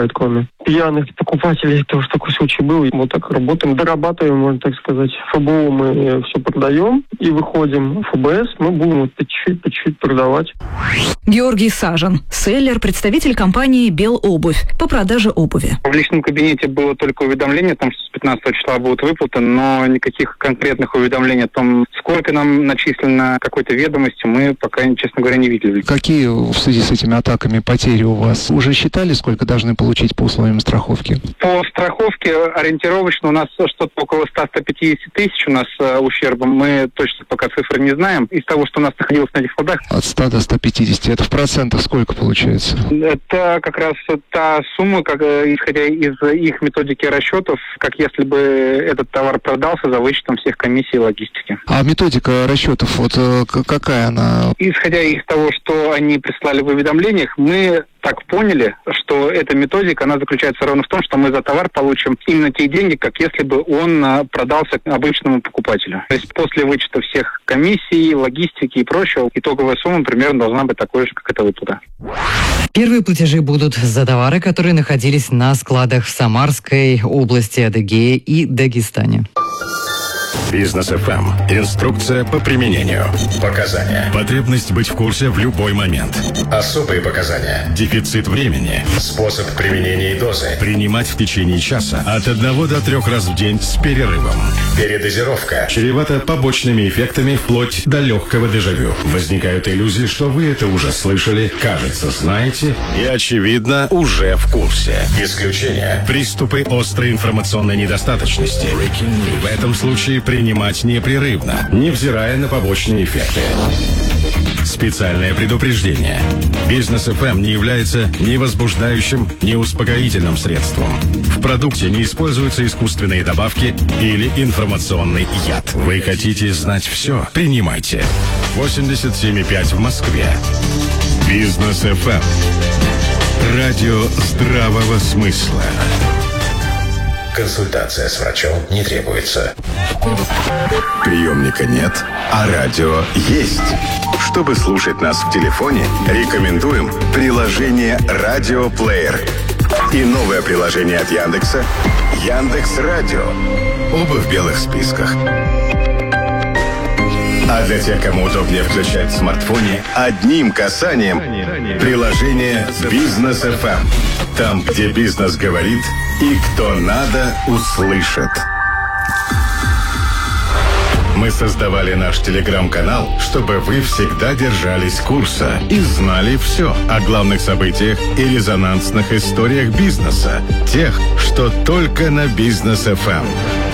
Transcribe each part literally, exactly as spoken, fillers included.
бывает, кроме пьяных покупателей. Тоже такой случай был. Вот так работаем, дорабатываем, можно так сказать. ФБУ мы все продаем и выходим. ФБС мы будем вот по чуть-чуть, по чуть-чуть продавать. Георгий Сажин, селлер, представитель компании «Белобувь» по продаже обуви. В личном кабинете было только уведомление о том, что с пятнадцатого числа будут выплаты, но никаких конкретных уведомлений о том, сколько нам начислено какой-то ведомости, мы пока, честно говоря, не видели. Какие в связи с этими атаками потери у вас? Уже считали, сколько должны получить по условиям страховки? По страховке ориентировочно у нас что-то около сто - сто пятьдесят тысяч у нас э, ущерба. Мы точно пока цифры не знаем. Из того, что у нас находилось на этих складах. От ста до ста пятидесяти. Это в процентах сколько получается? Это как раз та сумма, как, исходя из их методики расчетов, как если бы этот товар продался за вычетом всех комиссий и логистики. А методика расчетов, вот какая она? Исходя из того, что они прислали в уведомлениях, мы так поняли, что эта методика, она заключается ровно в том, что мы за товар получим именно те деньги, как если бы он продался обычному покупателю. То есть после вычета всех комиссий, логистики и прочего, итоговая сумма примерно должна быть такой же, как эта выплата. Первые платежи будут за товары, которые находились на складах в Самарской области, Адыгее и Дагестане. Бизнес эф эм. Инструкция по применению. Показания. Потребность быть в курсе в любой момент. Особые показания. Дефицит времени. Способ применения и дозы. Принимать в течение часа от одного до трех раз в день с перерывом. Передозировка. Чревата побочными эффектами вплоть до легкого дежавю. Возникают иллюзии, что вы это уже слышали, кажется, знаете и, очевидно, уже в курсе. Исключение. Приступы острой информационной недостаточности. В этом случае принимать непрерывно, невзирая на побочные эффекты. Специальное предупреждение. Бизнес эф эм не является ни возбуждающим, ни успокоительным средством. В продукте не используются искусственные добавки или информационный яд. Вы хотите знать все? Принимайте. восемьдесят семь и пять в Москве. Бизнес эф эм. Радио здравого смысла. Консультация с врачом не требуется. Приемника нет, а радио есть. Чтобы слушать нас в телефоне, рекомендуем приложение «Радиоплеер» и новое приложение от Яндекса «Яндекс.Радио». Оба в белых списках. А для тех, кому удобнее включать в смартфоне, одним касанием приложение «Бизнес эф эм». Там, где бизнес говорит и кто надо, услышит. Мы создавали наш телеграм-канал, чтобы вы всегда держались курса и знали все о главных событиях и резонансных историях бизнеса, тех, что только на Бизнес эф эм.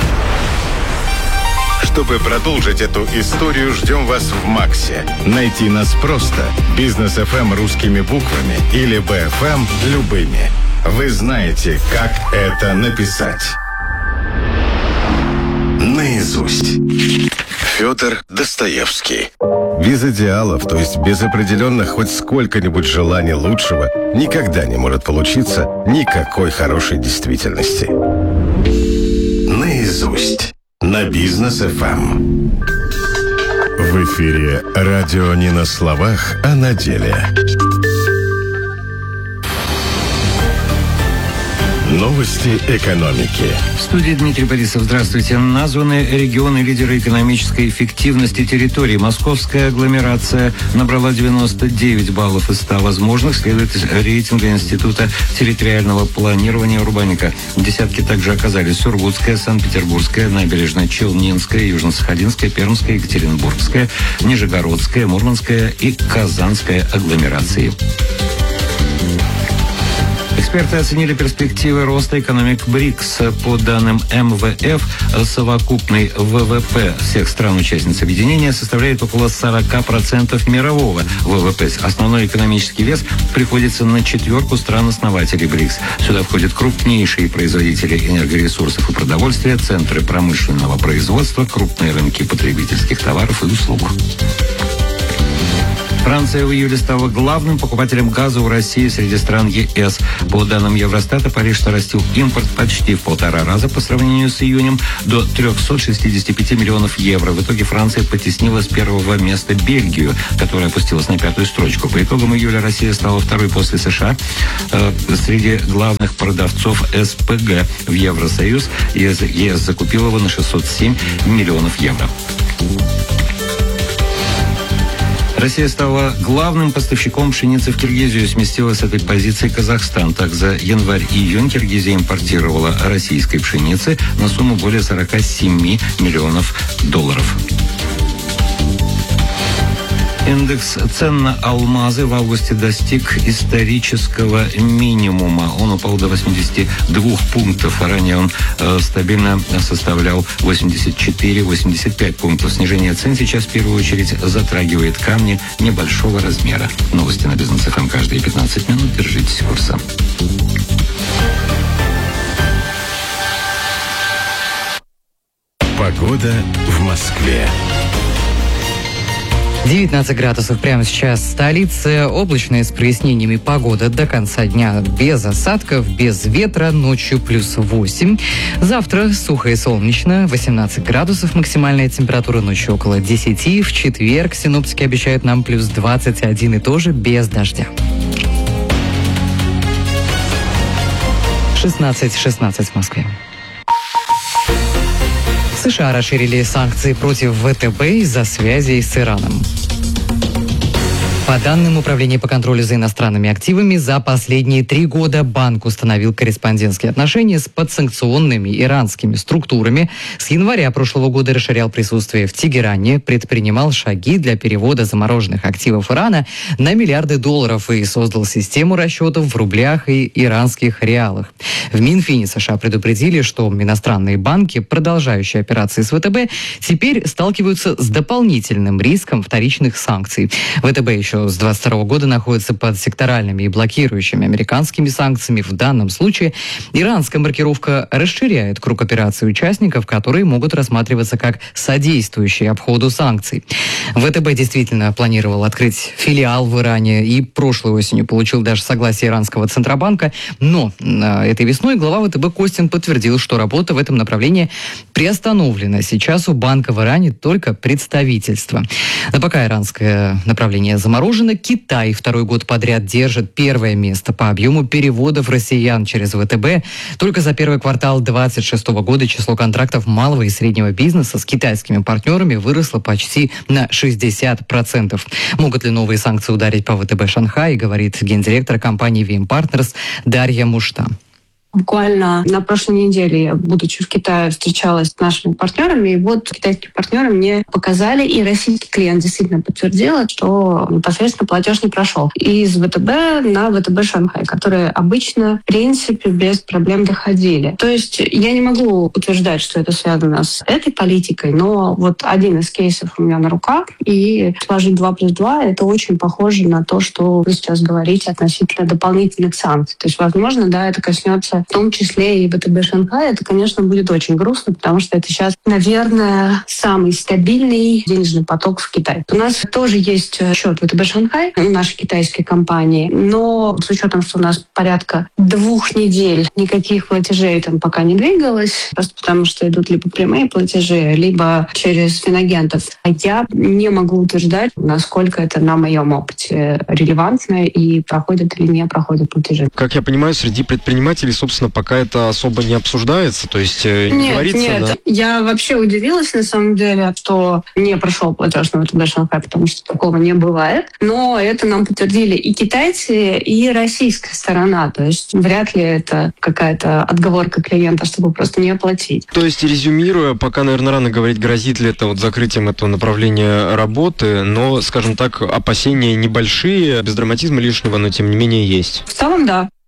Чтобы продолжить эту историю, ждем вас в Максе. Найти нас просто. Бизнес эф эм русскими буквами или би эф эм любыми. Вы знаете, как это написать. Наизусть. Федор Достоевский. Без идеалов, то есть без определенных хоть сколько-нибудь желаний лучшего, никогда не может получиться никакой хорошей действительности. Наизусть. На Бизнес эф эм. В эфире радио не на словах, а на деле. Новости экономики. В студии Дмитрий Борисов. Здравствуйте. Названы регионы лидеры экономической эффективности территории. Московская агломерация набрала девяносто девять баллов из ста возможных, следует из рейтинга Института территориального планирования Урбаника. В десятке также оказались Сургутская, Санкт-Петербургская, Набережная Челнинская, Южно-Сахалинская, Пермская, Екатеринбургская, Нижегородская, Мурманская и Казанская агломерации. Эксперты оценили перспективы роста экономик БРИКС. По данным эм вэ эф, совокупный вэ вэ пэ всех стран-участниц объединения составляет около сорок процентов мирового вэ вэ пэ. Основной экономический вес приходится на четверку стран-основателей БРИКС. Сюда входят крупнейшие производители энергоресурсов и продовольствия, центры промышленного производства, крупные рынки потребительских товаров и услуг. Франция в июле стала главным покупателем газа у России среди стран ЕС. По данным Евростата, Париж нарастил импорт почти в полтора раза по сравнению с июнем до триста шестьдесят пять миллионов евро. В итоге Франция потеснила с первого места Бельгию, которая опустилась на пятую строчку. По итогам июля Россия стала второй после США э, среди главных продавцов СПГ в Евросоюз. ЕС, ЕС закупил его на шестьсот семь миллионов евро. Россия стала главным поставщиком пшеницы в Киргизию, сместила с этой позиции Казахстан. Так, за январь-июнь Киргизия импортировала российской пшеницы на сумму более сорок семь миллионов долларов. Индекс цен на алмазы в августе достиг исторического минимума. Он упал до восьмидесяти двух пунктов. Ранее он э, стабильно составлял восемьдесят четыре - восемьдесят пять пунктов. Снижение цен сейчас в первую очередь затрагивает камни небольшого размера. Новости на Бизнес эф эм каждые пятнадцать минут. Держитесь курса. Погода в Москве. девятнадцать градусов прямо сейчас в столице. Облачная с прояснениями погода до конца дня. Без осадков, без ветра. Ночью плюс восемь. Завтра сухо и солнечно. восемнадцать градусов максимальная температура. Ночью около десяти. В четверг синоптики обещают нам плюс двадцать один и тоже без дождя. шестнадцать шестнадцать в Москве. США расширили санкции против ВТБ из-за связей с Ираном. По данным Управления по контролю за иностранными активами, за последние три года банк установил корреспондентские отношения с подсанкционными иранскими структурами. С января прошлого года расширял присутствие в Тегеране, предпринимал шаги для перевода замороженных активов Ирана на миллиарды долларов и создал систему расчетов в рублях и иранских реалах. В Минфине США предупредили, что иностранные банки, продолжающие операции с ВТБ, теперь сталкиваются с дополнительным риском вторичных санкций. ВТБ еще с двадцать второго года находится под секторальными и блокирующими американскими санкциями. В данном случае иранская маркировка расширяет круг операций участников, которые могут рассматриваться как содействующие обходу санкций. ВТБ действительно планировал открыть филиал в Иране и прошлой осенью получил даже согласие иранского Центробанка, но этой весной глава ВТБ Костин подтвердил, что работа в этом направлении приостановлена. Сейчас у банка в Иране только представительство. Но пока иранское направление заморожено, Китай второй год подряд держит первое место по объему переводов россиян через ВТБ. Только за первый квартал двадцать шестого года число контрактов малого и среднего бизнеса с китайскими партнерами выросло почти на шестьдесят процентов. Могут ли новые санкции ударить по ВТБ Шанхай, говорит гендиректор компании ви эм Partners Дарья Мушта. Буквально на прошлой неделе я, будучи в Китае, встречалась с нашими партнерами, и вот китайские партнеры мне показали, и российский клиент действительно подтвердил, что непосредственно платеж не прошел из ВТБ на ВТБ Шанхай, которые обычно, в принципе, без проблем доходили. То есть я не могу утверждать, что это связано с этой политикой, но вот один из кейсов у меня на руках, и сложить два плюс два, это очень похоже на то, что вы сейчас говорите относительно дополнительных санкций. То есть, возможно, да, это коснется в том числе и ВТБ Шанхай. Это, конечно, будет очень грустно, потому что это сейчас, наверное, самый стабильный денежный поток в Китай. У нас тоже есть счет ВТБ Шанхай, нашей китайской компании, но с учетом, что у нас порядка двух недель никаких платежей там пока не двигалось, просто потому что идут либо прямые платежи, либо через финагентов. А я не могу утверждать, насколько это на моем опыте релевантно и проходят или не проходят платежи. Как я понимаю, среди предпринимателей, собственно, пока это особо не обсуждается, то есть не нет, говорится... Нет, да? Я вообще удивилась, на самом деле, что не прошел платеж на ВТБ Шанхай, потому что такого не бывает. Но это нам подтвердили и китайцы, и российская сторона. То есть вряд ли это какая-то отговорка клиента, чтобы просто не оплатить. То есть, резюмируя, пока, наверное, рано говорить, грозит ли это вот закрытием этого направления работы, но, скажем так, опасения небольшие, без драматизма лишнего, но тем не менее есть. В целом, да.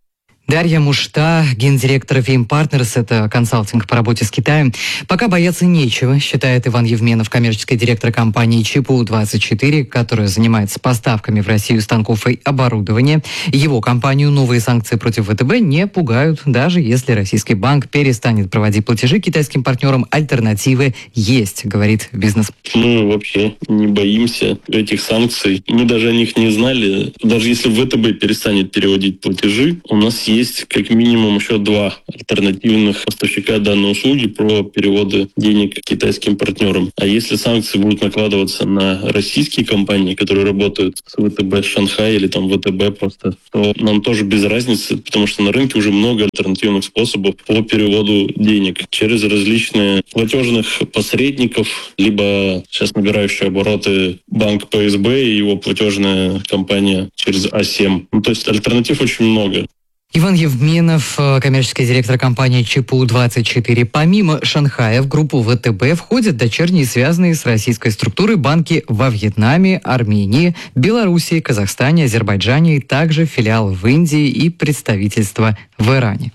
Дарья Мушта, гендиректор Vim Partners, это консалтинг по работе с Китаем. Пока бояться нечего, считает Иван Евменов, коммерческий директор компании ЧПУ двадцать четыре, которая занимается поставками в Россию станков и оборудования. Его компанию новые санкции против ВТБ не пугают, даже если российский банк перестанет проводить платежи китайским партнерам. Альтернативы есть, говорит бизнес. Мы вообще не боимся этих санкций. Мы даже о них не знали. Даже если ВТБ перестанет переводить платежи, у нас есть Есть как минимум еще два альтернативных поставщика данной услуги про переводы денег китайским партнерам. А если санкции будут накладываться на российские компании, которые работают с ВТБ Шанхай или там ВТБ просто, то нам тоже без разницы, потому что на рынке уже много альтернативных способов по переводу денег через различные платежных посредников, либо сейчас набирающие обороты банк Пэ Эс Бэ и его платежная компания через А семь. Ну, то есть альтернатив очень много. Иван Евменов, коммерческий директор компании ЧПУ двадцать четыре. Помимо Шанхая в группу ВТБ входят дочерние, связанные с российской структурой банки во Вьетнаме, Армении, Белоруссии, Казахстане, Азербайджане, также филиал в Индии и представительство в Иране.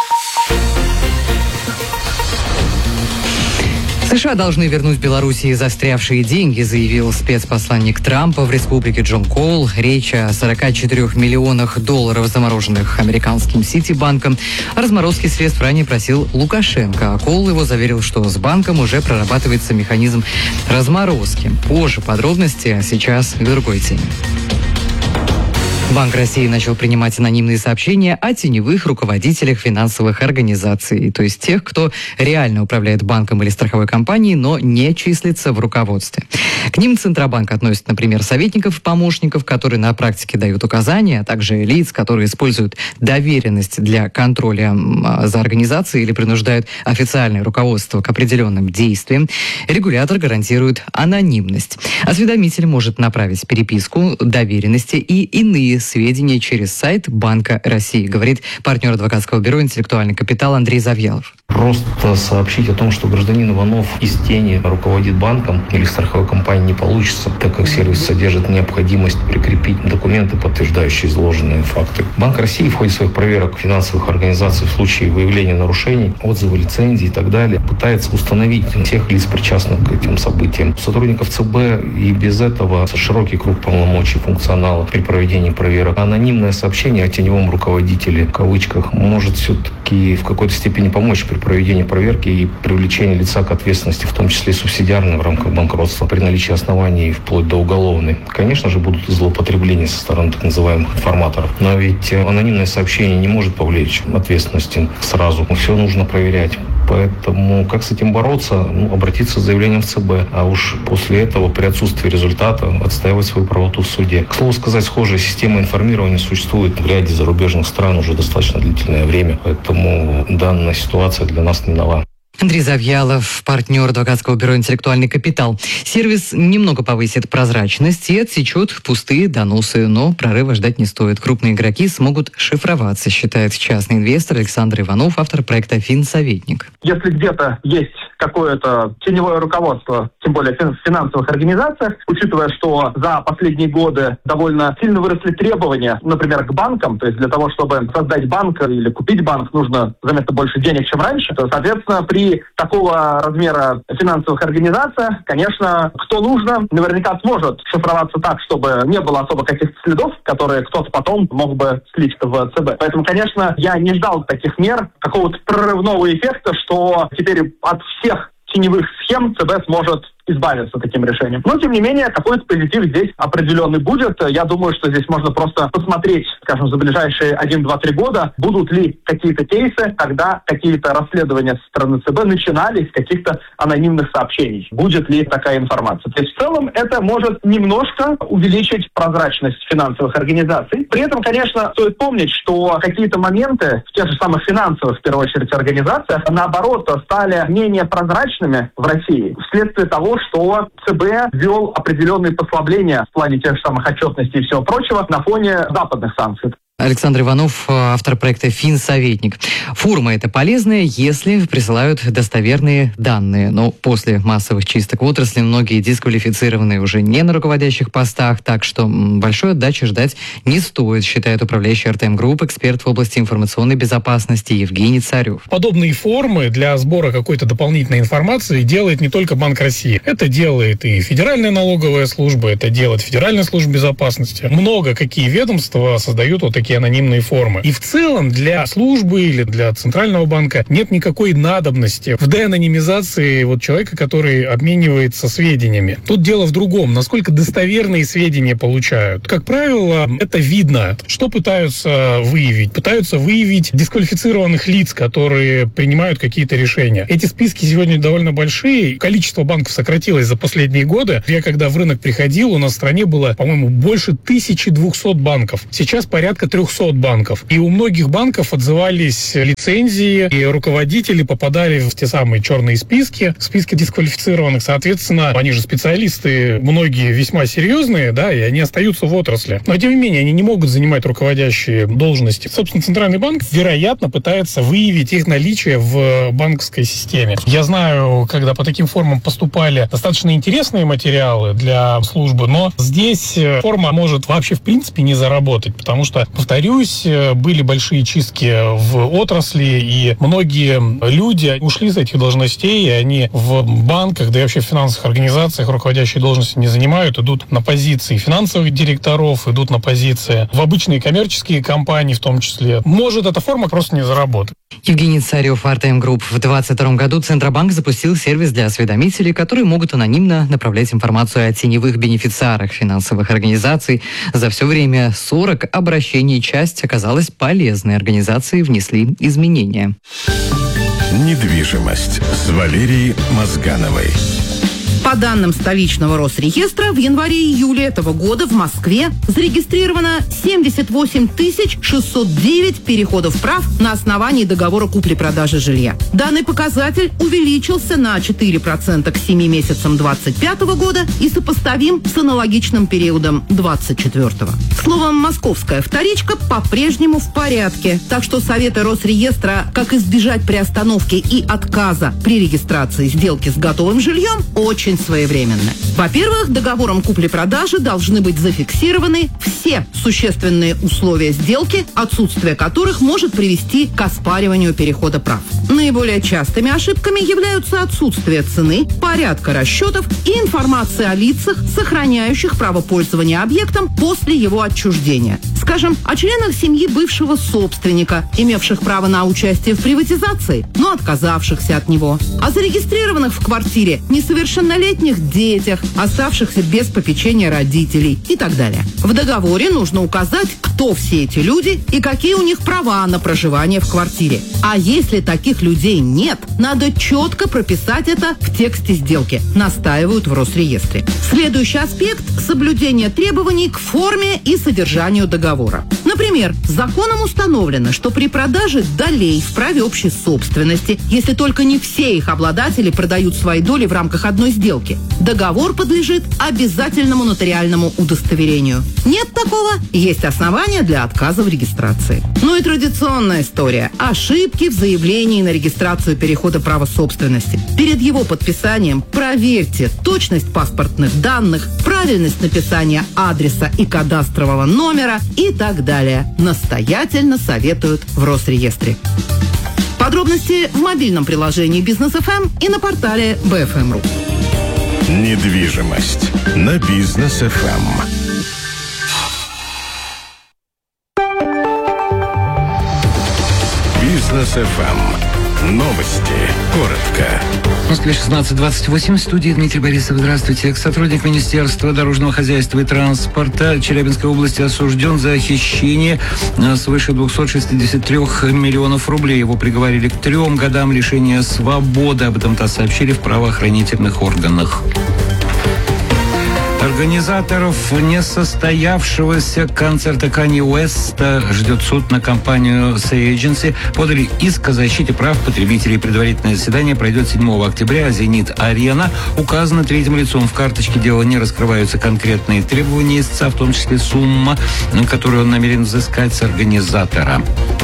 США должны вернуть Белоруссии застрявшие деньги, заявил спецпосланник Трампа в республике Джон Коул. Речь о сорока четырёх миллионах долларов, замороженных американским Ситибанком. О разморозке средств ранее просил Лукашенко, а Коул его заверил, что с банком уже прорабатывается механизм разморозки. Позже подробности, а сейчас к другой теме. Банк России начал принимать анонимные сообщения о теневых руководителях финансовых организаций, то есть тех, кто реально управляет банком или страховой компанией, но не числится в руководстве. К ним Центробанк относит, например, советников и помощников, которые на практике дают указания, а также лиц, которые используют доверенность для контроля за организацией или принуждают официальное руководство к определенным действиям. Регулятор гарантирует анонимность. Осведомитель может направить переписку, доверенности и иные сведения через сайт Банка России, говорит партнер адвокатского бюро «Интеллектуальный капитал» Андрей Завьялов. Просто сообщить о том, что гражданин Иванов из тени руководит банком или страховой компанией, не получится, так как сервис содержит необходимость прикрепить документы, подтверждающие изложенные факты. Банк России в ходе своих проверок финансовых организаций в случае выявления нарушений, отзывы лицензий и так далее пытается установить всех лиц, причастных к этим событиям. Сотрудников ЦБ и без этого широкий круг полномочий, функционала при проведении проверок. Анонимное сообщение о теневом руководителе, в кавычках, может все-таки в какой-то степени помочь при проведении проверки и привлечении лица к ответственности, в том числе и субсидиарной в рамках банкротства, при наличии оснований вплоть до уголовной. Конечно же, будут злоупотребления со стороны так называемых информаторов. Но ведь анонимное сообщение не может повлечь ответственности сразу. Все нужно проверять. Поэтому как с этим бороться? Ну, обратиться с заявлением в ЦБ, а уж после этого при отсутствии результата отстаивать свою правоту в суде. К слову сказать, схожая система информирования существует в ряде зарубежных стран уже достаточно длительное время, поэтому данная ситуация для нас не нова. Андрей Завьялов, партнер адвокатского бюро «Интеллектуальный капитал». Сервис немного повысит прозрачность и отсечет пустые доносы, но прорыва ждать не стоит. Крупные игроки смогут шифроваться, считает частный инвестор Александр Иванов, автор проекта «Финсоветник». Если где-то есть какое-то теневое руководство, тем более в финансовых организациях, учитывая, что за последние годы довольно сильно выросли требования, например, к банкам, то есть для того, чтобы создать банк или купить банк, нужно заметно больше денег, чем раньше, то, соответственно, при такого размера финансовых организациях, конечно, кто нужно, наверняка сможет шифроваться так, чтобы не было особо каких-то следов, которые кто-то потом мог бы слить в ЦБ. Поэтому, конечно, я не ждал таких мер, какого-то прорывного эффекта, что теперь от всех теневых схем ЦБ сможет избавиться таким решением. Но, тем не менее, какой-то позитив здесь определенный будет. Я думаю, что здесь можно просто посмотреть, скажем, за ближайшие один, два, три года, будут ли какие-то кейсы, когда какие-то расследования со стороны ЦБ начинались с каких-то анонимных сообщений. Будет ли такая информация? То есть, в целом, это может немножко увеличить прозрачность финансовых организаций. При этом, конечно, стоит помнить, что какие-то моменты в тех же самых финансовых, в первую очередь, организациях, наоборот, стали менее прозрачными в России вследствие того, что ЦБ ввел определенные послабления в плане тех же самых отчетностей и всего прочего на фоне западных санкций. Александр Иванов, автор проекта «Финсоветник». Форма – это полезная, если присылают достоверные данные. Но после массовых чисток в отрасли многие дисквалифицированы уже не на руководящих постах, так что большой отдачи ждать не стоит, считает управляющий эр тэ эм Групп, эксперт в области информационной безопасности Евгений Царев. Подобные формы для сбора какой-то дополнительной информации делает не только Банк России. Это делает и Федеральная налоговая служба, это делает Федеральная служба безопасности. Много какие ведомства создают вот такие анонимные формы. И в целом для службы или для Центрального банка нет никакой надобности в деанонимизации вот человека, который обменивается сведениями. Тут дело в другом. Насколько достоверные сведения получают. Как правило, это видно. Что пытаются выявить? Пытаются выявить дисквалифицированных лиц, которые принимают какие-то решения. Эти списки сегодня довольно большие. Количество банков сократилось за последние годы. Я когда в рынок приходил, у нас в стране было, по-моему, больше тысячи двухсот банков. Сейчас порядка трехсот банков. И у многих банков отзывались лицензии, и руководители попадали в те самые черные списки, списки дисквалифицированных. Соответственно, они же специалисты, многие весьма серьезные, да, и они остаются в отрасли. Но, тем не менее, они не могут занимать руководящие должности. Собственно, Центральный банк, вероятно, пытается выявить их наличие в банковской системе. Я знаю, когда по таким формам поступали достаточно интересные материалы для службы, но здесь форма может вообще в принципе не заработать, потому что, повторюсь, были большие чистки в отрасли, и многие люди ушли с этих должностей, и они в банках, да и вообще в финансовых организациях руководящие должности не занимают, идут на позиции финансовых директоров, идут на позиции в обычные коммерческие компании в том числе. Может эта форма просто не заработать. Евгений Царев, эр тэ эм Групп. В двадцать втором году Центробанк запустил сервис для осведомителей, которые могут анонимно направлять информацию о теневых бенефициарах финансовых организаций. За все время сорок обращений часть оказалась полезной. Организации внесли изменения. Недвижимость с Валерией Мозгановой. По данным столичного Росреестра, в январе-июле этого года в Москве зарегистрировано семьдесят восемь тысяч шестьсот девять переходов прав на основании договора купли-продажи жилья. Данный показатель увеличился на четыре процента к семи месяцам двадцать пятого года и сопоставим с аналогичным периодом двадцать четвёртого. Словом, московская вторичка по-прежнему в порядке. Так что советы Росреестра, как избежать приостановки и отказа при регистрации сделки с готовым жильем, очень своевременно. Во-первых, договором купли-продажи должны быть зафиксированы все существенные условия сделки, отсутствие которых может привести к оспариванию перехода прав. Наиболее частыми ошибками являются отсутствие цены, порядка расчетов и информации о лицах, сохраняющих право пользования объектом после его отчуждения. Скажем, о членах семьи бывшего собственника, имевших право на участие в приватизации, но отказавшихся от него, о зарегистрированных в квартире несовершеннолетних детях, оставшихся без попечения родителей и так далее. В договоре нужно указать, кто все эти люди и какие у них права на проживание в квартире. А если таких людей нет, надо четко прописать это в тексте сделки, настаивают в Росреестре. Следующий аспект – соблюдение требований к форме и содержанию договора. Например, законом установлено, что при продаже долей в праве общей собственности, если только не все их обладатели продают свои доли в рамках одной сделки, договор подлежит обязательному нотариальному удостоверению. Нет такого, есть основания для отказа в регистрации. Ну и традиционная история – ошибки в заявлении на регистрацию перехода права собственности. Перед его подписанием проверьте точность паспортных данных, правильность написания адреса и кадастрового номера и так далее. Настоятельно советуют в Росреестре. Подробности в мобильном приложении Бизнес эф эм и на портале бэ эф эм точка ру. Недвижимость на Бизнес эф эм. Бизнес эф эм. Новости. Коротко. В Москве шестнадцать двадцать восемь. В студии Дмитрий Борисов. Здравствуйте. Сотрудник Министерства дорожного хозяйства и транспорта Челябинской области осужден за хищение свыше двухсот шестидесяти трёх миллионов рублей. Его приговорили к трем годам лишения свободы. Об этом ТАСС сообщили в правоохранительных органах. Организаторов несостоявшегося концерта Канье Уэста ждет суд на компанию Say Agency. Подали иск о защите прав потребителей. Предварительное заседание пройдет седьмого октября. «Зенит-Арена» указана третьим лицом. В карточке дела не раскрываются конкретные требования истца, в том числе сумма, которую он намерен взыскать с организатора.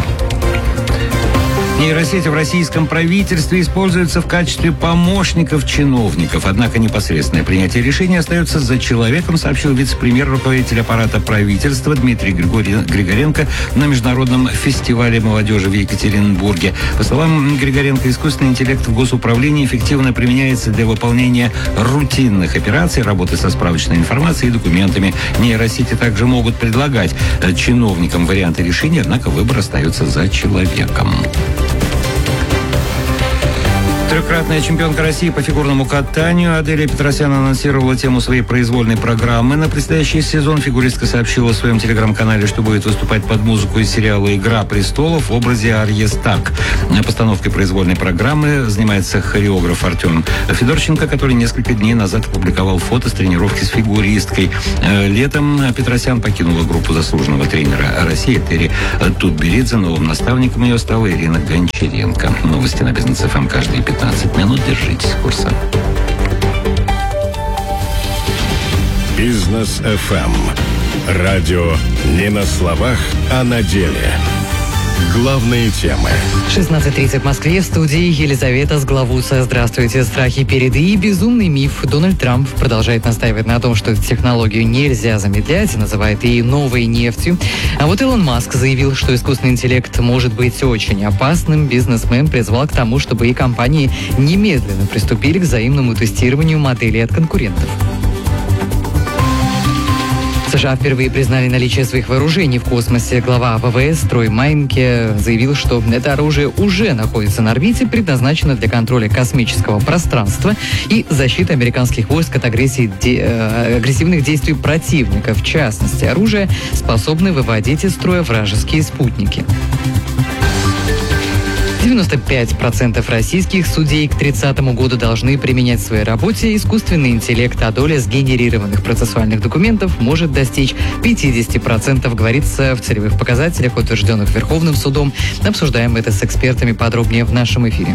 Нейросети в российском правительстве используются в качестве помощников чиновников. Однако непосредственное принятие решения остается за человеком, сообщил вице-премьер, руководитель аппарата правительства Дмитрий Григори... Григоренко на Международном фестивале молодежи в Екатеринбурге. По словам Григоренко, искусственный интеллект в госуправлении эффективно применяется для выполнения рутинных операций, работы со справочной информацией и документами. Нейросети также могут предлагать чиновникам варианты решения, однако выбор остается за человеком. Трехкратная чемпионка России по фигурному катанию Аделия Петросян анонсировала тему своей произвольной программы. На предстоящий сезон фигуристка сообщила в своем телеграм-канале, что будет выступать под музыку из сериала «Игра престолов» в образе Арьи Старк. Постановкой произвольной программы занимается хореограф Артем Федорченко, который несколько дней назад опубликовал фото с тренировки с фигуристкой. Летом Петросян покинула группу заслуженного тренера России Терри Тутберидзе. Новым наставником ее стала Ирина Гончаренко. Новости на Бизнес эф эм каждые пятнадцать минут. Держитесь курса. Бизнес эф эм. Радио не на словах, а на деле. Главные темы. шестнадцать тридцать в Москве. В студии Елизавета Сглавуца. Здравствуйте. Страхи перед ИИ. Безумный миф. Дональд Трамп продолжает настаивать на том, что эту технологию нельзя замедлять, и называет ИИ новой нефтью. А вот Илон Маск заявил, что искусственный интеллект может быть очень опасным. Бизнесмен призвал к тому, чтобы и компании немедленно приступили к взаимному тестированию моделей от конкурентов. США впервые признали наличие своих вооружений в космосе. Глава ВВС Трой Майнке заявил, что это оружие уже находится на орбите, предназначено для контроля космического пространства и защиты американских войск от агрессии, де, э, агрессивных действий противника. В частности, оружие способно выводить из строя вражеские спутники. девяносто пять процентов российских судей к тридцатому году должны применять в своей работе искусственный интеллект, а доля сгенерированных процессуальных документов может достичь пятьдесят процентов, говорится в целевых показателях, утвержденных Верховным судом. Обсуждаем это с экспертами подробнее в нашем эфире.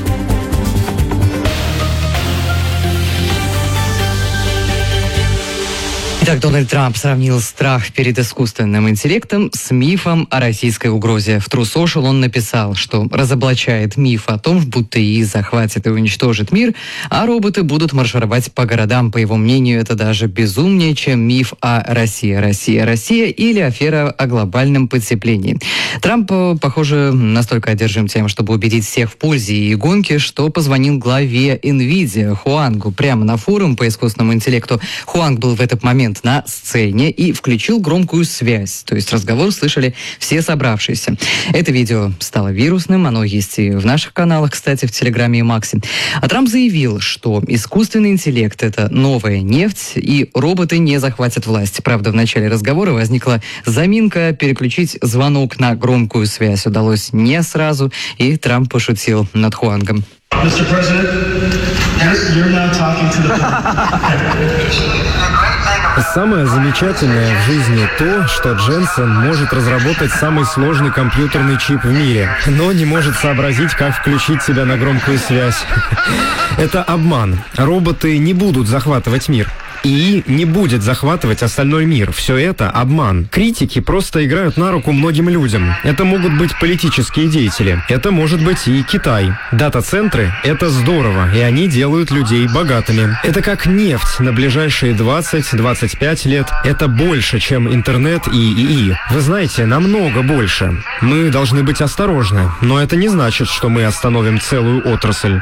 Итак, Дональд Трамп сравнил страх перед искусственным интеллектом с мифом о российской угрозе. В True Social он написал, что разоблачает миф о том, будто ИИ захватит и уничтожит мир, а роботы будут маршировать по городам. По его мнению, это даже безумнее, чем миф о России, Россия, Россия или афера о глобальном потеплении. Трамп, похоже, настолько одержим тем, чтобы убедить всех в пользе ИИ-гонки, что позвонил главе NVIDIA Хуангу прямо на форум по искусственному интеллекту. Хуанг был в этот момент на сцене и включил громкую связь. То есть разговор слышали все собравшиеся. Это видео стало вирусным, оно есть и в наших каналах, кстати, в Телеграме и Максе. А Трамп заявил, что искусственный интеллект — это новая нефть, и роботы не захватят власть. Правда, в начале разговора возникла заминка. Переключить звонок на громкую связь удалось не сразу, и Трамп пошутил над Хуангом. мистер Президент, you're now talking to the... Самое замечательное в жизни то, что Дженсен может разработать самый сложный компьютерный чип в мире, но не может сообразить, как включить себя на громкую связь. Это обман. Роботы не будут захватывать мир. ИИ не будет захватывать остальной мир. Все это обман. Критики просто играют на руку многим людям. Это могут быть политические деятели. Это может быть и Китай. Дата-центры — это здорово, и они делают людей богатыми. Это как нефть на ближайшие двадцать-двадцать пять лет. Это больше, чем интернет и ИИ. Вы знаете, намного больше. Мы должны быть осторожны, но это не значит, что мы остановим целую отрасль.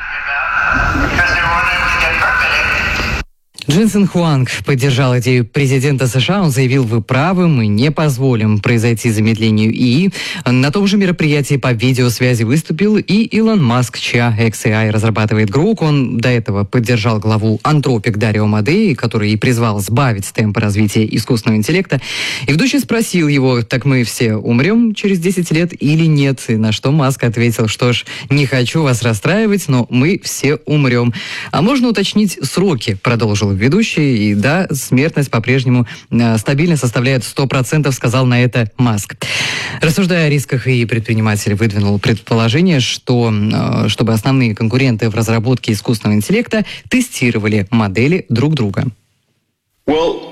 Дженсен Хуанг поддержал идею президента США. Он заявил: вы правы, мы не позволим произойти замедлению ИИ. На том же мероприятии по видеосвязи выступил и Илон Маск, чья икс эй ай разрабатывает Гроук. Он до этого поддержал главу Anthropic Дарио Мадеи, который и призвал сбавить темпы развития искусственного интеллекта. И ведущий спросил его: так мы все умрем через десять лет или нет? И на что Маск ответил: что ж, не хочу вас расстраивать, но мы все умрем. А можно уточнить сроки, продолжил ведущий. И да, смертность по-прежнему э, стабильно составляет сто процентов, сказал на это Маск. Рассуждая о рисках, и предприниматель выдвинул предположение, что э, чтобы основные конкуренты в разработке искусственного интеллекта тестировали модели друг друга. Well,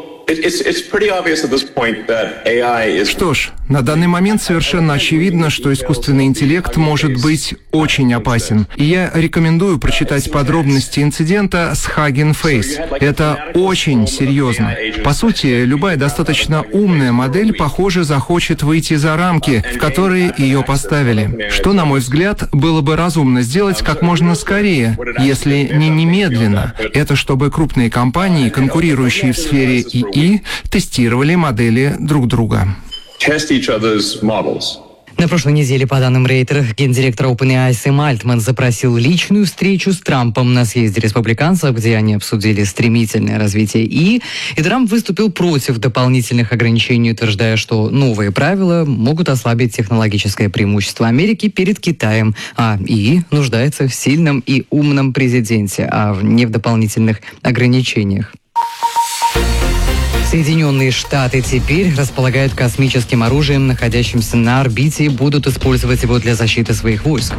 Что ж, на данный момент совершенно очевидно, что искусственный интеллект может быть очень опасен. И я рекомендую прочитать подробности инцидента с Hugging Face. Это очень серьезно. По сути, любая достаточно умная модель, похоже, захочет выйти за рамки, в которые ее поставили. Что, на мой взгляд, было бы разумно сделать как можно скорее, если не немедленно. Это чтобы крупные компании, конкурирующие в сфере ИИ, тестировали модели друг друга. На прошлой неделе, по данным Рейтер, гендиректор OpenAI Сэм Альтман запросил личную встречу с Трампом на съезде республиканцев, где они обсудили стремительное развитие ИИ, и Трамп выступил против дополнительных ограничений, утверждая, что новые правила могут ослабить технологическое преимущество Америки перед Китаем, а ИИ нуждается в сильном и умном президенте, а не в дополнительных ограничениях. Соединенные Штаты теперь располагают космическим оружием, находящимся на орбите, и будут использовать его для защиты своих войск.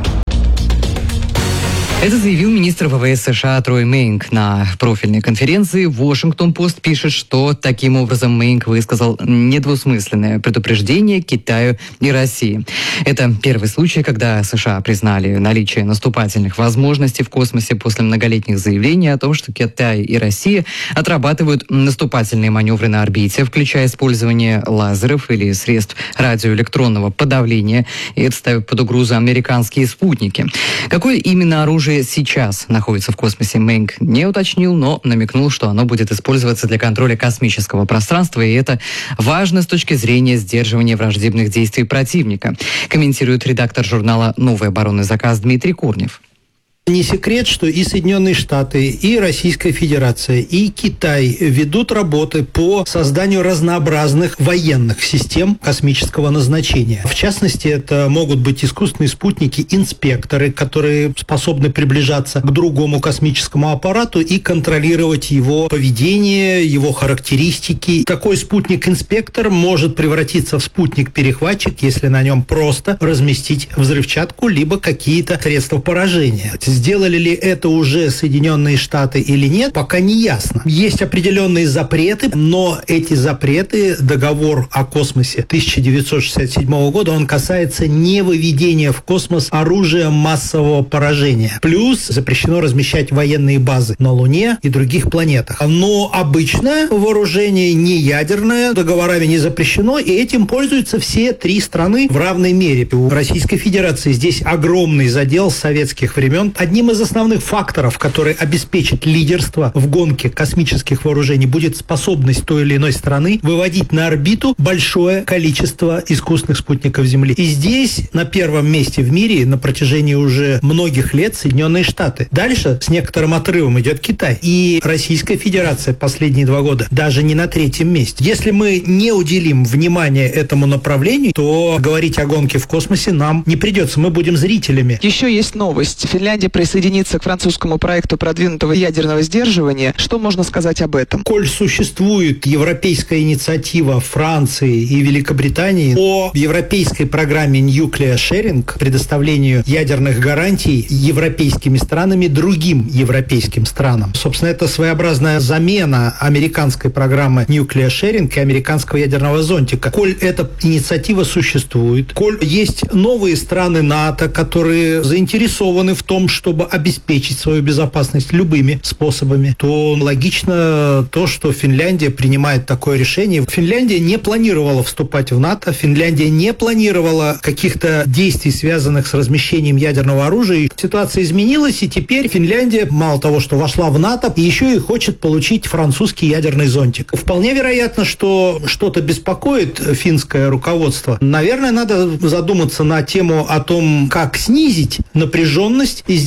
Это заявил министр ВВС США Трой Мейнк на профильной конференции. Вашингтон-Пост пишет, что таким образом Мейнк высказал недвусмысленное предупреждение Китаю и России. Это первый случай, когда США признали наличие наступательных возможностей в космосе после многолетних заявлений о том, что Китай и Россия отрабатывают наступательные маневры на орбите, включая использование лазеров или средств радиоэлектронного подавления. И это ставит под угрозу американские спутники. Какое именно оружие сейчас находится в космосе, Мейнк не уточнил, но намекнул, что оно будет использоваться для контроля космического пространства, и это важно с точки зрения сдерживания враждебных действий противника, комментирует редактор журнала «Новый оборонный заказ» Дмитрий Курнев. Не секрет, что и Соединенные Штаты, и Российская Федерация, и Китай ведут работы по созданию разнообразных военных систем космического назначения. В частности, это могут быть искусственные спутники-инспекторы, которые способны приближаться к другому космическому аппарату и контролировать его поведение, его характеристики. Такой спутник-инспектор может превратиться в спутник-перехватчик, если на нем просто разместить взрывчатку либо какие-то средства поражения. Сделали ли это уже Соединенные Штаты или нет, пока не ясно. Есть определенные запреты, но эти запреты, договор о космосе тысяча девятьсот шестьдесят седьмого года, он касается не выведения в космос оружия массового поражения. Плюс запрещено размещать военные базы на Луне и других планетах. Но обычное вооружение, не ядерное, договорами не запрещено, и этим пользуются все три страны в равной мере. У Российской Федерации здесь огромный задел с советских времен. Одним из основных факторов, который обеспечит лидерство в гонке космических вооружений, будет способность той или иной страны выводить на орбиту большое количество искусственных спутников Земли. И здесь на первом месте в мире на протяжении уже многих лет Соединенные Штаты. Дальше с некоторым отрывом идет Китай. И Российская Федерация последние два года даже не на третьем месте. Если мы не уделим внимания этому направлению, то говорить о гонке в космосе нам не придется. Мы будем зрителями. Еще есть новость. Финляндия присоединиться к французскому проекту продвинутого ядерного сдерживания. Что можно сказать об этом? Коль существует европейская инициатива Франции и Великобритании о европейской программе Nuclear Sharing, предоставлению ядерных гарантий европейскими странами другим европейским странам. Собственно, это своеобразная замена американской программы Nuclear Sharing и американского ядерного зонтика. Коль эта инициатива существует, коль есть новые страны НАТО, которые заинтересованы в том, чтобы обеспечить свою безопасность любыми способами, то логично то, что Финляндия принимает такое решение. Финляндия не планировала вступать в НАТО, Финляндия не планировала каких-то действий, связанных с размещением ядерного оружия. Ситуация изменилась, и теперь Финляндия, мало того, что вошла в НАТО, еще и хочет получить французский ядерный зонтик. Вполне вероятно, что что-то беспокоит финское руководство. Наверное, надо задуматься на тему о том, как снизить напряженность и сделать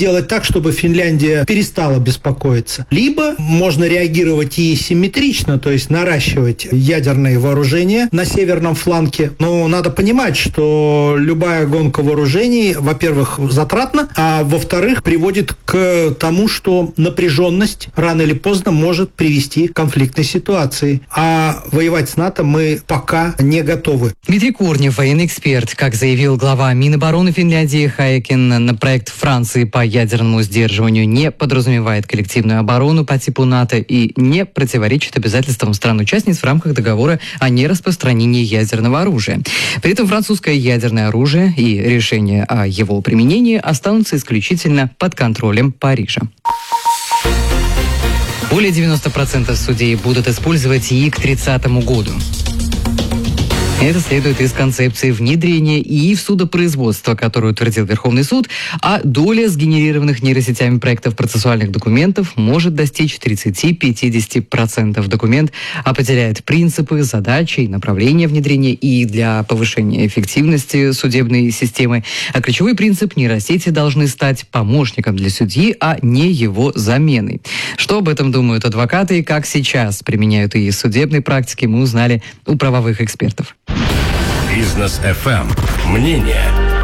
сделать так, чтобы Финляндия перестала беспокоиться. Либо можно реагировать и симметрично, то есть наращивать ядерные вооружения на северном фланге. Но надо понимать, что любая гонка вооружений, во-первых, затратна, а во-вторых, приводит к тому, что напряженность рано или поздно может привести к конфликтной ситуации. А воевать с НАТО мы пока не готовы. Дмитрий Корнев, военный эксперт. Как заявил глава Минобороны Финляндии Хайкин, на проект Франции по ядерному сдерживанию не подразумевает коллективную оборону по типу НАТО и не противоречит обязательствам стран-участниц в рамках договора о нераспространении ядерного оружия. При этом французское ядерное оружие и решение о его применении останутся исключительно под контролем Парижа. Более девяносто процентов судей будут использовать ИИ к тридцатому году. Это следует из концепции внедрения ИИ в судопроизводство, которую утвердил Верховный суд, а доля сгенерированных нейросетями проектов процессуальных документов может достичь тридцать-пятьдесят процентов. Документ определяет принципы, задачи и направления внедрения ИИ для повышения эффективности судебной системы. А ключевой принцип: нейросети должны стать помощником для судьи, а не его заменой. Что об этом думают адвокаты и как сейчас применяют ИИ в судебной практике, мы узнали у правовых экспертов. Бизнес эф эм. Мнение.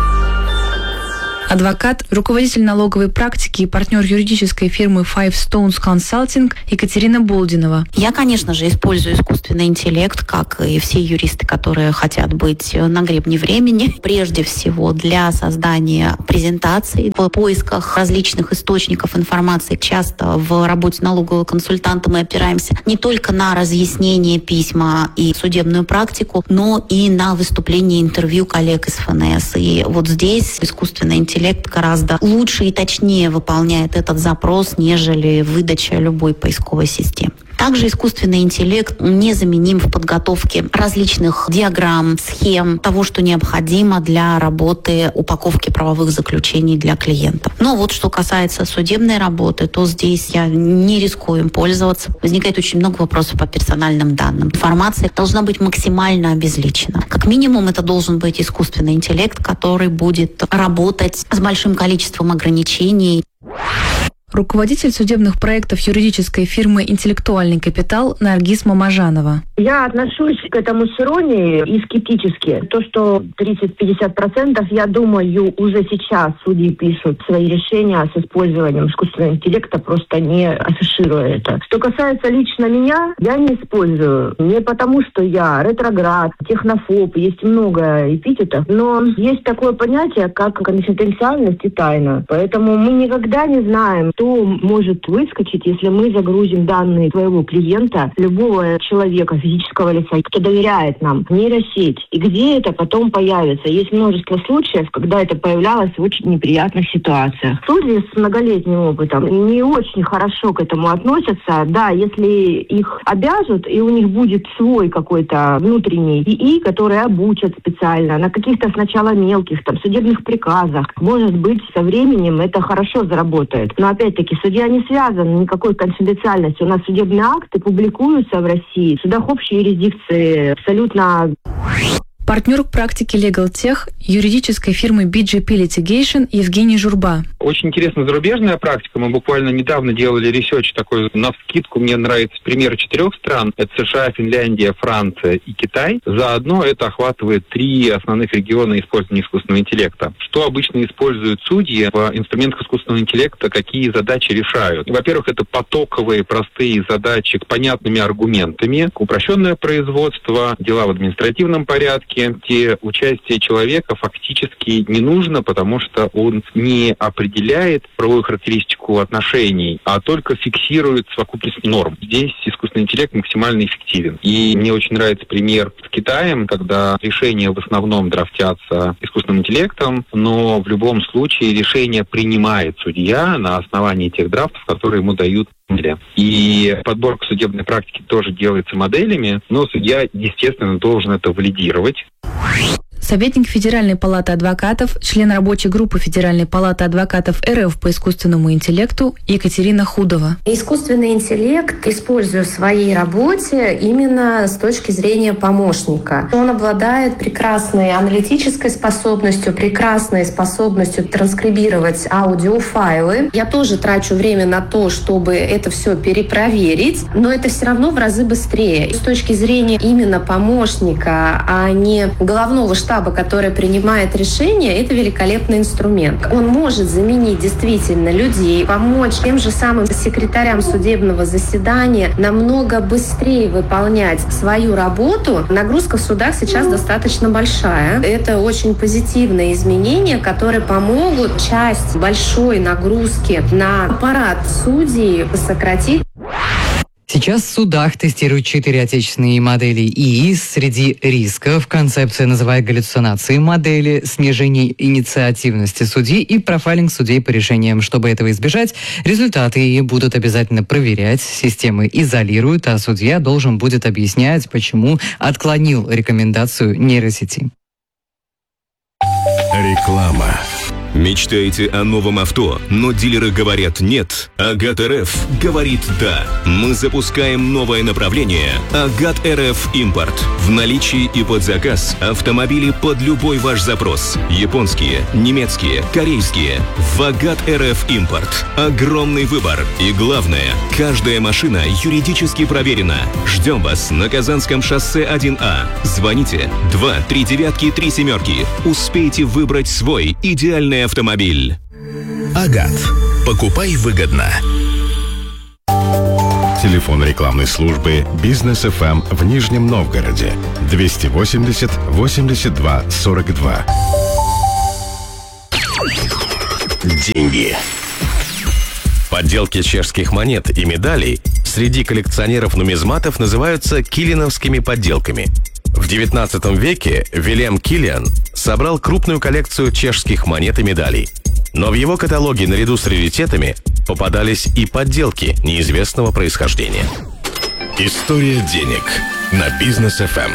Адвокат, руководитель налоговой практики и партнер юридической фирмы Five Stones Consulting Екатерина Болдинова. Я, конечно же, использую искусственный интеллект, как и все юристы, которые хотят быть на гребне времени. Прежде всего для создания презентаций, в поисках различных источников информации. Часто в работе налогового консультанта мы опираемся не только на разъяснение письма и судебную практику, но и на выступление, интервью коллег из эф эн эс. И вот здесь искусственный интеллект гораздо лучше и точнее выполняет этот запрос, нежели выдача любой поисковой системы. Также искусственный интеллект незаменим в подготовке различных диаграмм, схем, того, что необходимо для работы упаковки правовых заключений для клиентов. Но вот что касается судебной работы, то здесь я не рискую им пользоваться. Возникает очень много вопросов по персональным данным. Информация должна быть максимально обезличена. Как минимум, это должен быть искусственный интеллект, который будет работать с большим количеством ограничений. Руководитель судебных проектов юридической фирмы «Интеллектуальный капитал» Наргиз Мамажанова. Я отношусь к этому с иронией и скептически. То, что тридцать-пятьдесят процентов, я думаю, уже сейчас судьи пишут свои решения с использованием искусственного интеллекта, просто не афишируя это. Что касается лично меня, я не использую. Не потому, что я ретроград, технофоб, есть много эпитетов, но есть такое понятие, как конфиденциальность и тайна. Поэтому мы никогда не знаем, что может выскочить, если мы загрузим данные своего клиента, любого человека, физического лица, кто доверяет нам, в нейросеть. И где это потом появится? Есть множество случаев, когда это появлялось в очень неприятных ситуациях. Судьи с многолетним опытом не очень хорошо к этому относятся. Да, если их обяжут, и у них будет свой какой-то внутренний ИИ, который обучат специально на каких-то сначала мелких там судебных приказах, может быть, со временем это хорошо заработает. Но опять Опять-таки, судья не связан никакой конфиденциальностью. У нас судебные акты публикуются в России, в судах общей юрисдикции, абсолютно... Партнер практики Legal Tech юридической фирмы би джей пи Litigation Евгений Журба. Очень интересная зарубежная практика. Мы буквально недавно делали ресерч такой навскидку. Мне нравится примеры четырех стран. Это США, Финляндия, Франция и Китай. Заодно это охватывает три основных региона использования искусственного интеллекта. Что обычно используют судьи в инструментах искусственного интеллекта, какие задачи решают? Во-первых, это потоковые простые задачи с понятными аргументами, упрощенное производство, дела в административном порядке, где участие человека фактически не нужно, потому что он не определяет правовую характеристику отношений, а только фиксирует совокупность норм. Здесь искусственный интеллект максимально эффективен. И мне очень нравится пример с Китаем, когда решения в основном драфтятся искусственным интеллектом, но в любом случае решение принимает судья на основании тех драфтов, которые ему дают. И подборка судебной практики тоже делается моделями, но судья, естественно, должен это валидировать. советник Федеральной палаты адвокатов, член рабочей группы Федеральной палаты адвокатов РФ по искусственному интеллекту Екатерина Худова. Искусственный интеллект использую в своей работе именно с точки зрения помощника. Он обладает прекрасной аналитической способностью, прекрасной способностью транскрибировать аудиофайлы. Я тоже трачу время на то, чтобы это все перепроверить, но это все равно в разы быстрее. С точки зрения именно помощника, а не головного штаба, который принимает решения, это великолепный инструмент. Он может заменить действительно людей, помочь тем же самым секретарям судебного заседания намного быстрее выполнять свою работу. Нагрузка в судах сейчас достаточно большая. Это очень позитивные изменения, которые помогут часть большой нагрузки на аппарат судей сократить. Сейчас в судах тестируют четыре отечественные модели ИИ. Среди рисков концепция называет галлюцинации модели, снижение инициативности судьи и профайлинг судей по решениям. Чтобы этого избежать, результаты ИИ будут обязательно проверять, системы изолируют, а судья должен будет объяснять, почему отклонил рекомендацию нейросети. Реклама. Мечтаете о новом авто, но дилеры говорят «нет», Агат РФ говорит «да». Мы запускаем новое направление Агат РФ Импорт. В наличии и под заказ автомобили под любой ваш запрос. Японские, немецкие, корейские. В Агат РФ Импорт. Огромный выбор. И главное, каждая машина юридически проверена. Ждем вас на Казанском шоссе один А. Звоните два три девятки три семерки. Успейте выбрать свой идеальный автомобиль. Агат. Покупай выгодно. Телефон рекламной службы Бизнес эф эм в Нижнем Новгороде двести восемьдесят восемьдесят два сорок два. Деньги. Подделки чешских монет и медалей среди коллекционеров-нумизматов называются киллиановскими подделками. В девятнадцатом веке Вильям Киллиан собрал крупную коллекцию чешских монет и медалей. Но в его каталоге наряду с раритетами попадались и подделки неизвестного происхождения. История денег на Бизнес эф эм.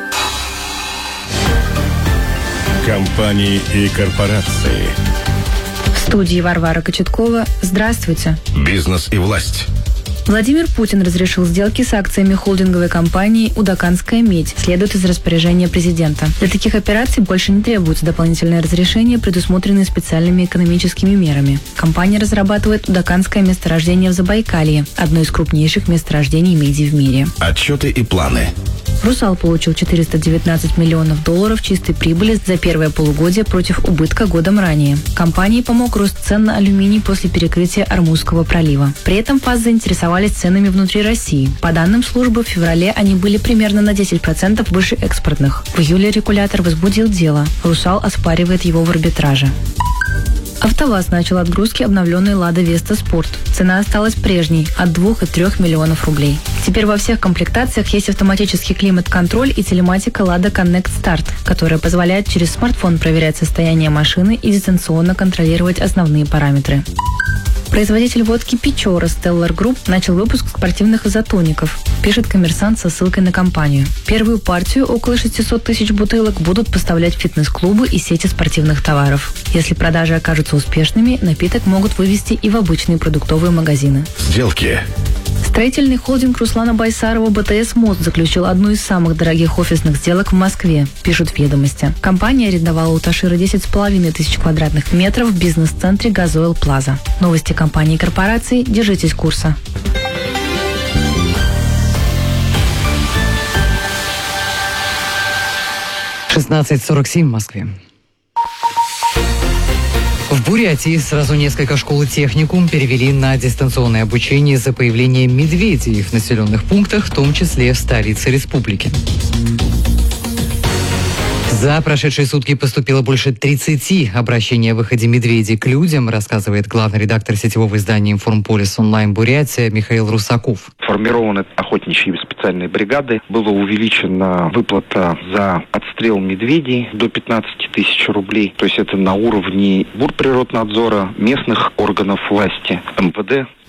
Компании и корпорации. В студии Варвара Кочеткова. Здравствуйте. Бизнес и власть. Владимир Путин разрешил сделки с акциями холдинговой компании «Удаканская медь», следует из распоряжения президента. Для таких операций больше не требуется дополнительное разрешение, предусмотренное специальными экономическими мерами. Компания разрабатывает удаканское месторождение в Забайкалье, одно из крупнейших месторождений меди в мире. Отчеты и планы. «Русал» получил четыреста девятнадцать миллионов долларов чистой прибыли за первое полугодие против убытка годом ранее. Компании помог рост цен на алюминий после перекрытия Ормузского пролива. При этом ФАС заинтересовались ценами внутри России. По данным службы, в феврале они были примерно на десять процентов выше экспортных. В июле регулятор возбудил дело. «Русал» оспаривает его в арбитраже. АвтоВАЗ начал отгрузки обновленной «Лада Веста Спорт». Цена осталась прежней – от двух и трёх миллионов рублей. Теперь во всех комплектациях есть автоматический климат-контроль и телематика «Лада Connect Start», которая позволяет через смартфон проверять состояние машины и дистанционно контролировать основные параметры. Производитель водки «Печора» Stellar Group начал выпуск спортивных изотоников, пишет «Коммерсант» со ссылкой на компанию. Первую партию, около шестьсот тысяч бутылок, будут поставлять фитнес-клубы и сети спортивных товаров. Если продажи окажутся успешными, напиток могут вывести и в обычные продуктовые магазины. Сделки. Строительный холдинг Руслана Байсарова «БТС Мост» заключил одну из самых дорогих офисных сделок в Москве, пишут в «Ведомости». Компания арендовала у Ташира десять с половиной тысяч квадратных метров в бизнес-центре «Газойл Плаза». Новости компании и корпораций. Держитесь курса. шестнадцать сорок семь в Москве. В Бурятии сразу несколько школ и техникум перевели на дистанционное обучение из-за появления медведей в населенных пунктах, в том числе в столице республики. За прошедшие сутки поступило больше тридцати обращений о выходе медведей к людям, рассказывает главный редактор сетевого издания «Информполис онлайн Бурятия» Михаил Русаков. Сформированы охотничьи специальные бригады. Была увеличена выплата за отстрел медведей до пятнадцати тысяч рублей. То есть это на уровне Бурприроднадзора, местных органов власти, эм вэ дэ.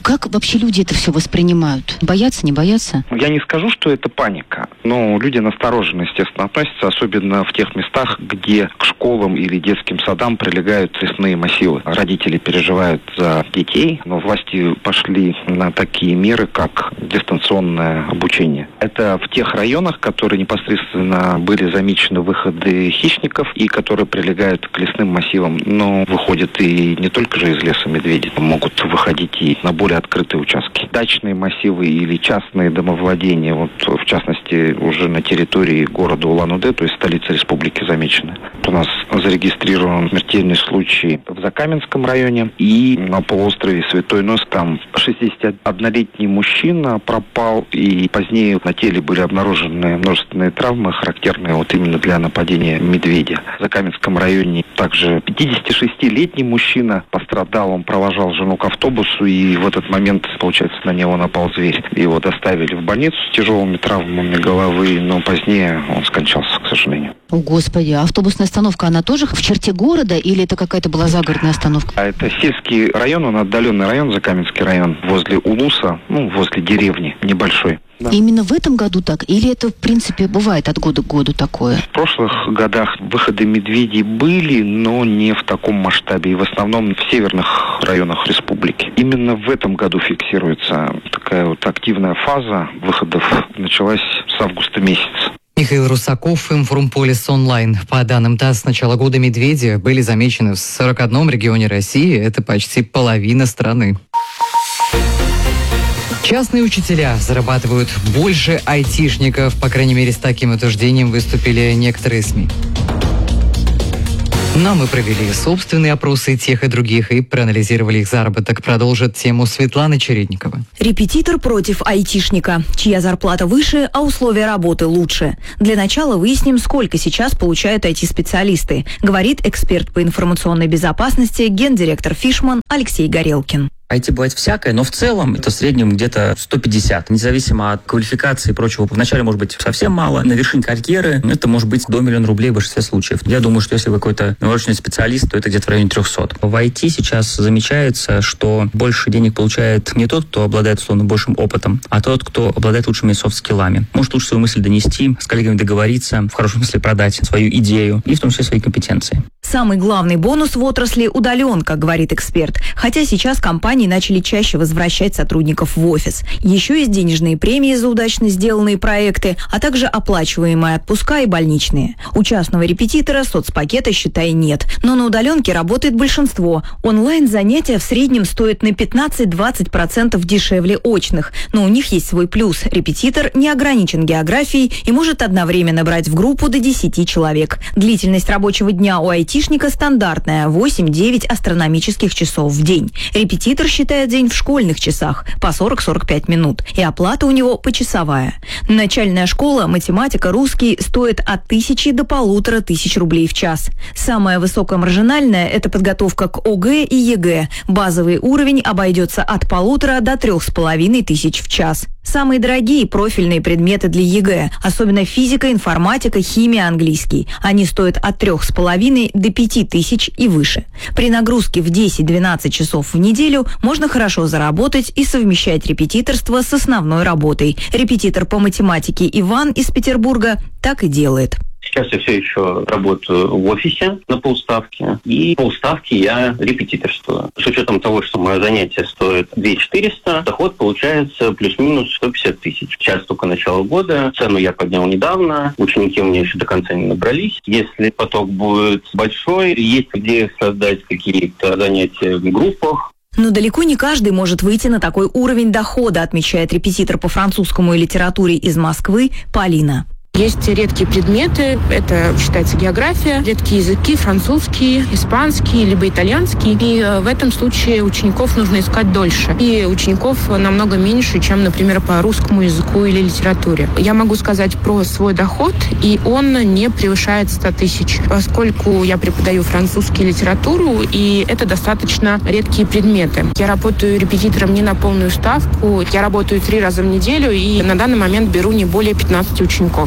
Как вообще люди это все воспринимают? Боятся, не боятся? Я не скажу, что это паника, но люди настороженно, естественно, относятся, особенно в тех местах, где к школам или детским садам прилегают лесные массивы. Родители переживают за детей, но власти пошли на такие меры, как дистанционное обучение. Это в тех районах, которые непосредственно были замечены выходы хищников и которые прилегают к лесным массивам, но выходят и не только же из леса медведи, могут выходить и на более открытые участки. Дачные массивы или частные домовладения, вот в частности уже на территории города Улан-Удэ, то есть столицы республики, замечены. У нас зарегистрирован смертельный случай в Закаменском районе и на полуострове Святой Нос. Там шестидесятиоднолетний мужчина пропал, и позднее на теле были обнаружены множественные травмы, характерные вот именно для нападения медведя. В Закаменском районе также пятидесятишестилетний мужчина пострадал, он провожал жену к автобусу, и в этот момент, получается, на него напал зверь. Его доставили в больницу с тяжелыми травмами головы, но позднее он скончался, к сожалению. О, Господи, автобусная остановка, она тоже в черте города или это какая-то была загородная остановка? А это сельский район, он отдаленный район, Закаменский район, возле Улуса, ну, возле деревни небольшой. Да. Именно в этом году так? Или это, в принципе, бывает от года к году такое? В прошлых годах выходы медведей были, но не в таком масштабе. И в основном в северных районах республики. Именно в этом году фиксируется такая вот активная фаза выходов. Началась с августа месяца. Михаил Русаков, Информполис онлайн. По данным ТАСС, с начала года медведи были замечены в сорока одном регионе России. Это почти половина страны. Частные учителя зарабатывают больше айтишников. По крайней мере, с таким утверждением выступили некоторые СМИ. Но мы провели собственные опросы тех и других и проанализировали их заработок. Продолжит тему Светлана Чередникова. Репетитор против айтишника. Чья зарплата выше, а условия работы лучше. Для начала выясним, сколько сейчас получают ай ти-специалисты, говорит эксперт по информационной безопасности, гендиректор Фишман Алексей Горелкин. ай ти бывает всякое, но в целом это в среднем где-то сто пятьдесят. Независимо от квалификации и прочего. Вначале может быть совсем мало. На вершине карьеры это может быть до миллиона рублей в большинстве случаев. Я думаю, что если вы какой-то научный специалист, то это где-то в районе триста. В ай ти сейчас замечается, что больше денег получает не тот, кто обладает, условно, большим опытом, а тот, кто обладает лучшими софт-скиллами. Может лучше свою мысль донести, с коллегами договориться, в хорошем смысле продать свою идею и в том числе свои компетенции. Самый главный бонус в отрасли – удаленка, говорит эксперт. Хотя сейчас компании начали чаще возвращать сотрудников в офис. Еще есть денежные премии за удачно сделанные проекты, а также оплачиваемые отпуска и больничные. У частного репетитора соцпакета, считай, нет. Но на удаленке работает большинство. Онлайн-занятия в среднем стоят на пятнадцать-двадцать процентов дешевле очных. Но у них есть свой плюс. Репетитор не ограничен географией и может одновременно брать в группу до десяти человек. Длительность рабочего дня у айтишника стандартная – восемь-девять астрономических часов в день. Репетитор считает день в школьных часах по сорок-сорок пять минут, и оплата у него почасовая. Начальная школа, математика, русский стоит от тысячи до полутора тысяч рублей в час. Самая высокая маржинальная – это подготовка к ОГЭ и ЕГЭ. Базовый уровень обойдется от полутора до трех с половиной тысяч в час. Самые дорогие профильные предметы для ЕГЭ, особенно физика, информатика, химия, английский. Они стоят от трех с половиной до пяти тысяч и выше. При нагрузке в десять-двенадцать часов в неделю можно хорошо заработать и совмещать репетиторство с основной работой. Репетитор по математике Иван из Петербурга так и делает. Сейчас я все еще работаю в офисе на полставки, и полставки я репетиторствую. С учетом того, что мое занятие стоит две тысячи четыреста, доход получается плюс-минус сто пятьдесят тысяч. Сейчас только начало года, цену я поднял недавно, ученики у меня еще до конца не набрались. Если поток будет большой, есть идея создать какие-то занятия в группах. Но далеко не каждый может выйти на такой уровень дохода, отмечает репетитор по французскому и литературе из Москвы Полина. Есть редкие предметы, это считается география, редкие языки, французский, испанский, либо итальянский. И в этом случае учеников нужно искать дольше. И учеников намного меньше, чем, например, по русскому языку или литературе. Я могу сказать про свой доход, и он не превышает ста тысяч, поскольку я преподаю французский и литературу, и это достаточно редкие предметы. Я работаю репетитором не на полную ставку, я работаю три раза в неделю, и на данный момент беру не более пятнадцати учеников.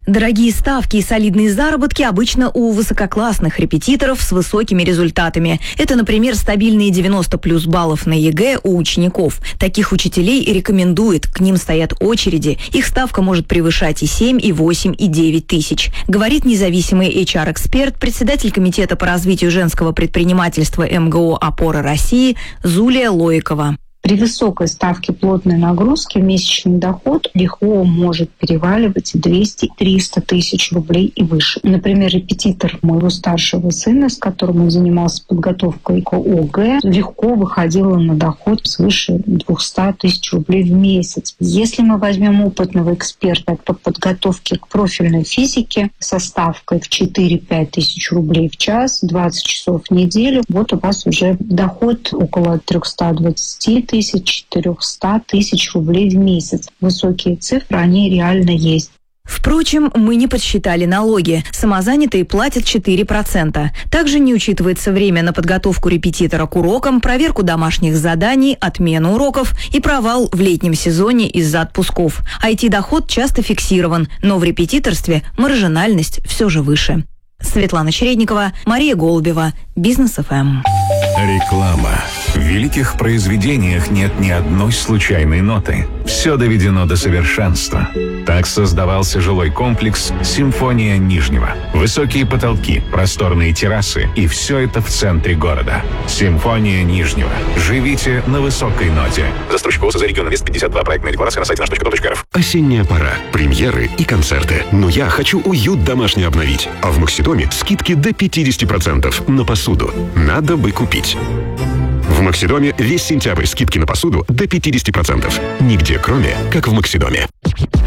Дорогие ставки и солидные заработки обычно у высококлассных репетиторов с высокими результатами. Это, например, стабильные девяносто плюс баллов на ЕГЭ у учеников. Таких учителей и рекомендует, к ним стоят очереди. Их ставка может превышать и семь, и восемь, и девять тысяч. Говорит независимый эйч ар-эксперт, председатель Комитета по развитию женского предпринимательства эм гэ о «Опора России» Зулия Лоикова. При высокой ставке плотной нагрузки месячный доход легко может переваливать двести-триста тысяч рублей и выше. Например, репетитор моего старшего сына, с которым он занимался подготовкой к о гэ, легко выходила на доход свыше двести тысяч рублей в месяц. Если мы возьмем опытного эксперта по подготовке к профильной физике со ставкой в четыре-пять тысяч рублей в час, двадцать часов в неделю, вот у вас уже доход около триста двадцать тысяч, четыреста тысяч рублей в месяц. Высокие цифры, они реально есть. Впрочем, мы не подсчитали налоги. Самозанятые платят четыре процента. Также не учитывается время на подготовку репетитора к урокам, проверку домашних заданий, отмену уроков и провал в летнем сезоне из-за отпусков. ай ти-доход часто фиксирован, но в репетиторстве маржинальность все же выше. Светлана Чередникова, Мария Голубева, Бизнес эф эм. Реклама. В великих произведениях нет ни одной случайной ноты. Все доведено до совершенства. Так создавался жилой комплекс «Симфония Нижнего». Высокие потолки, просторные террасы и все это в центре города. «Симфония Нижнего». Живите на высокой ноте. Застройщик ООО «За регион Инвест пятьдесят два». Проектная декларация на сайте наш точка ком точка эр эф. Осенняя пора. Премьеры и концерты. Но я хочу уют домашний обновить. А в Максидоме скидки до пятьдесят процентов на посуду. Надо бы купить. В Максидоме весь сентябрь скидки на посуду до пятьдесят процентов. Нигде кроме, как в Максидоме.